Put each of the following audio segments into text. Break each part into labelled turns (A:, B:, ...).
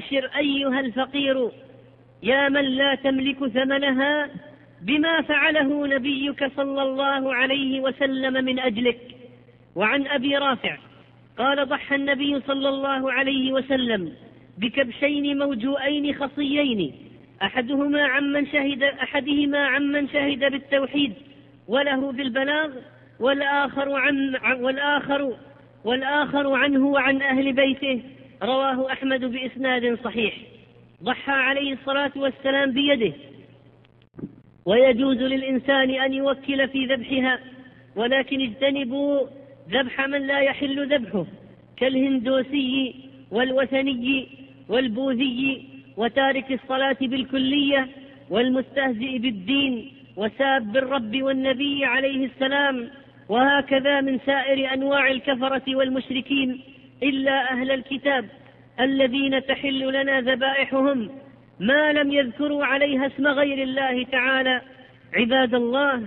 A: أبشر أيها الفقير يا من لا تملك ثمنها بما فعله نبيك صلى الله عليه وسلم من أجلك. وعن أبي رافع قال ضحى النبي صلى الله عليه وسلم بكبشين موجوئين خصيين، أحدهما عمن شهد بالتوحيد وله بالبلاغ، والآخر عنه وعن أهل بيته. رواه أحمد بإسناد صحيح. ضحى عليه الصلاة والسلام بيده، ويجوز للإنسان أن يوكل في ذبحها، ولكن اجتنبوا ذبح من لا يحل ذبحه كالهندوسي والوثني والبوذي وتارك الصلاة بالكلية والمستهزئ بالدين وساب الرب والنبي عليه السلام، وهكذا من سائر أنواع الكفرة والمشركين، إلا أهل الكتاب الذين تحل لنا ذبائحهم ما لم يذكروا عليها اسم غير الله تعالى. عباد الله،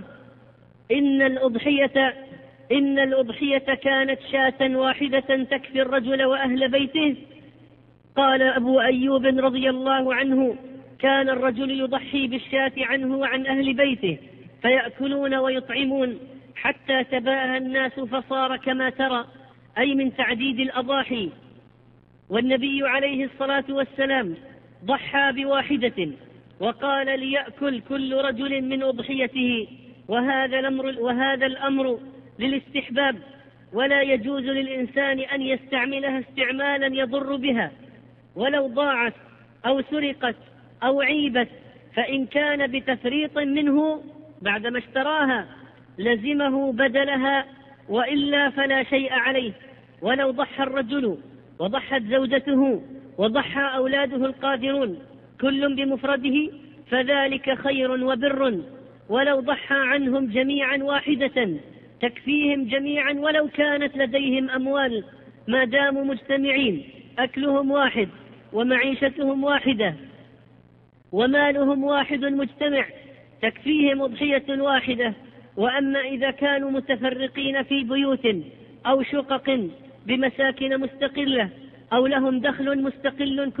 A: إن الأضحية كانت شاة واحدة تكفي الرجل وأهل بيته. قال أبو أيوب رضي الله عنه: كان الرجل يضحي بالشاة عنه وعن أهل بيته فيأكلون ويطعمون حتى تباهى الناس فصار كما ترى، أي من تعديد الأضاحي. والنبي عليه الصلاة والسلام ضحى بواحدة وقال: ليأكل كل رجل من أضحيته. وهذا الأمر للاستحباب، ولا يجوز للإنسان أن يستعملها استعمالا يضر بها، ولو ضاعت أو سرقت أو عيبت، فإن كان بتفريط منه بعدما اشتراها لزمه بدلها، وإلا فلا شيء عليه. ولو ضحى الرجل وضحت زوجته وضحى أولاده القادرون كل بمفرده فذلك خير وبر، ولو ضحى عنهم جميعا واحدة تكفيهم جميعا ولو كانت لديهم أموال، ما داموا مجتمعين أكلهم واحد ومعيشتهم واحدة ومالهم واحد مجتمع تكفيهم أضحية واحدة. وأما إذا كانوا متفرقين في بيوت أو شقق بمساكن مستقلة، أو لهم دخل مستقل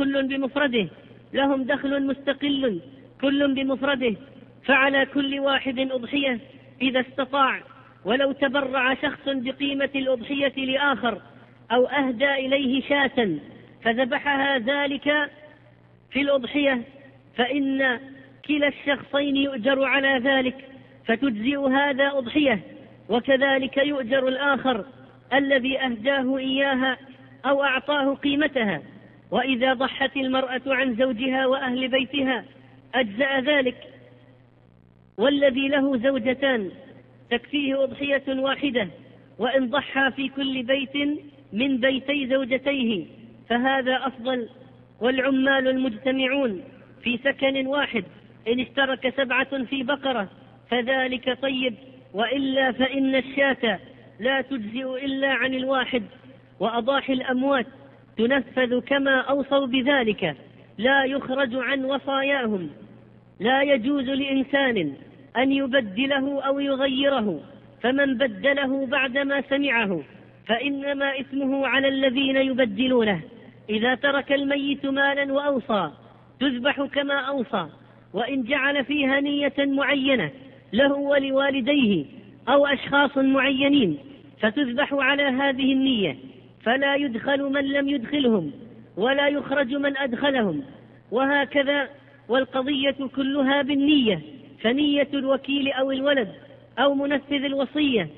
A: كل بمفرده، فعلى كل واحد أضحية إذا استطاع. ولو تبرع شخص بقيمة الأضحية لآخر أو أهدى إليه شاة فذبحها ذلك في الأضحية، فإن كلا الشخصين يؤجر على ذلك، فتجزئ هذا أضحية، وكذلك يؤجر الآخر الذي أهداه إياها أو أعطاه قيمتها. وإذا ضحت المرأة عن زوجها وأهل بيتها أجزأ ذلك. والذي له زوجتان تكفيه أضحية واحدة، وإن ضحى في كل بيت من بيتي زوجتيه فهذا أفضل. والعمال المجتمعون في سكن واحد إن اشترك 7 في بقرة فذلك طيب، وإلا فإن الشاة لا تجزئ إلا عن الواحد. وأضاحي الأموات تنفذ كما أوصوا بذلك، لا يخرج عن وصاياهم. لا يجوز لإنسان أن يبدله أو يغيره، فمن بدله بعدما سمعه فإنما إثمه على الذين يبدلونه. إذا ترك الميت مالا وأوصى تذبح كما أوصى، وإن جعل فيها نية معينة له ولوالديه أو أشخاص معينين فتذبح على هذه النية، فلا يدخل من لم يدخلهم ولا يخرج من أدخلهم، وهكذا. والقضية كلها بالنية، فنية الوكيل أو الولد أو منفذ الوصية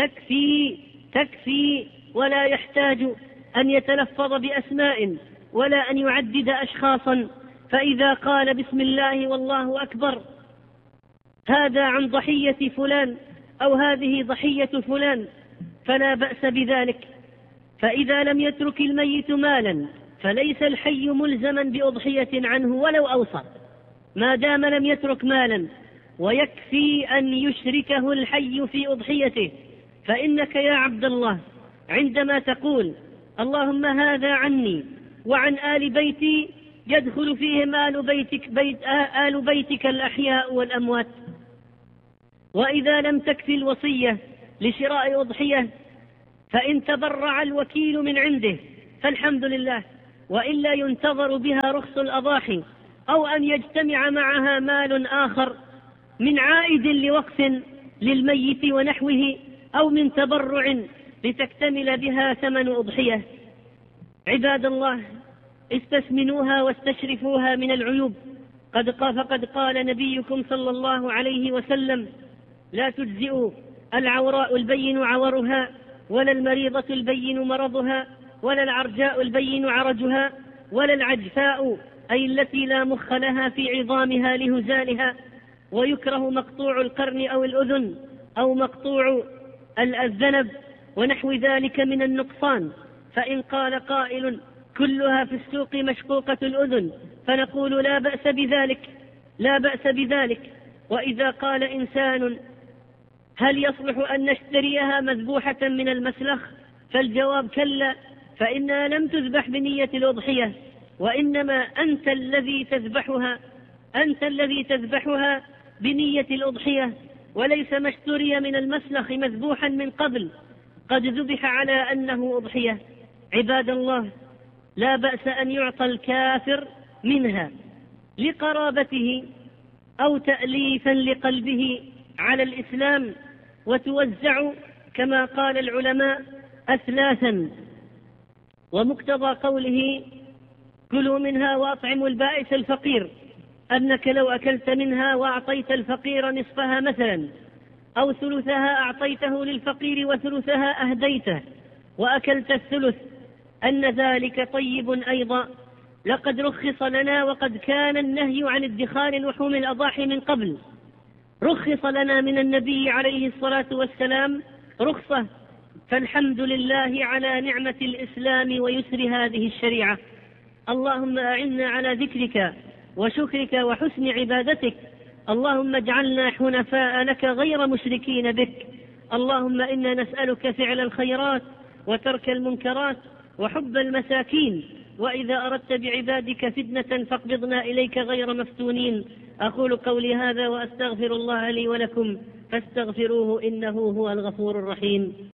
A: تكفي ولا يحتاج أن يتلفظ بأسماء ولا أن يعدد أشخاصا. فإذا قال بسم الله والله أكبر هذا عن ضحية فلان أو هذه ضحية فلان فلا بأس بذلك. فإذا لم يترك الميت مالا فليس الحي ملزما بأضحية عنه ولو أوصى، ما دام لم يترك مالا، ويكفي أن يشركه الحي في أضحيته. فإنك يا عبد الله عندما تقول اللهم هذا عني وعن آل بيتي يدخل فيهم آل بيتك الأحياء والأموات. وإذا لم تكفي الوصية لشراء أضحية فإن تبرع الوكيل من عنده فالحمد لله، وإلا ينتظر بها رخص الأضاحي، أو أن يجتمع معها مال آخر من عائد لوقف للميت ونحوه، أو من تبرع لتكتمل بها ثمن أضحية. عباد الله، استثمنوها واستشرفوها من العيوب. فقد قال نبيكم صلى الله عليه وسلم: لا تجزئ العوراء البين عورها، ولا المريضة البين مرضها، ولا العرجاء البين عرجها، ولا العجفاء أي التي لا مخ لها في عظامها لهزالها. ويكره مقطوع القرن أو الأذن، أو مقطوع الذنب ونحو ذلك من النقصان. فإن قال قائل: كلها في السوق مشقوقة الأذن، فنقول: لا بأس بذلك. وإذا قال إنسان: هل يصلح أن نشتريها مذبوحة من المسلخ؟ فالجواب: كلا، فإنها لم تذبح بنية الأضحية، وإنما أنت الذي تذبحها بنية الأضحية، وليس ما اشتري من المسلخ مذبوحا من قبل قد ذبح على أنه أضحية. عباد الله، لا بأس أن يعطى الكافر منها لقرابته أو تأليفا لقلبه على الإسلام، وتوزع كما قال العلماء أثلاثا. ومقتضى قوله: كلوا منها وأطعموا البائس الفقير، أنك لو أكلت منها وأعطيت الفقير نصفها مثلا، أو ثلثها أعطيته للفقير وثلثها أهديته وأكلت الثلث، أن ذلك طيب أيضا. لقد رخص لنا، وقد كان النهي عن ادخار لحوم الأضاحي من قبل، رخص لنا من النبي عليه الصلاة والسلام رخصة، فالحمد لله على نعمة الإسلام ويسر هذه الشريعة. اللهم أعنا على ذكرك وشكرك وحسن عبادتك. اللهم اجعلنا حنفاء لك غير مشركين بك. اللهم إنا نسألك فعل الخيرات وترك المنكرات وحب المساكين، وإذا أردت بعبادك فتنة فاقبضنا إليك غير مفتونين. أقول قولي هذا وأستغفر الله لي ولكم، فاستغفروه إنه هو الغفور الرحيم.